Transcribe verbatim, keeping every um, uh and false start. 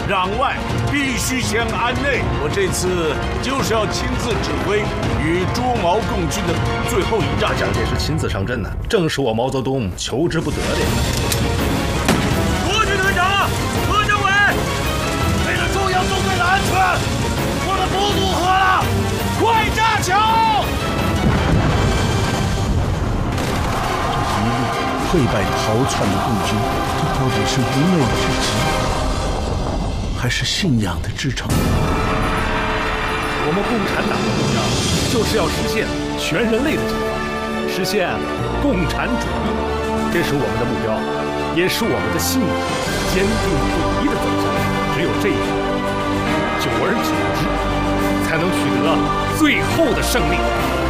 攘外必须先安内。我这次就是要亲自指挥与朱毛共军的最后一仗。 蒋介石亲自上阵呢，正是我毛泽东求之不得的。 国军团长何政委，为了中央纵队的安全，我们不渡河了，快炸桥！ 一路溃败逃窜的共军，这到底是无奈之极，还是信仰的支撑？ 我们共产党的目标就是要实现全人类的解放，实现共产主义，这是我们的目标，也是我们的信仰，坚定不移的走下去。只有这样，久而久之，才能取得最后的胜利。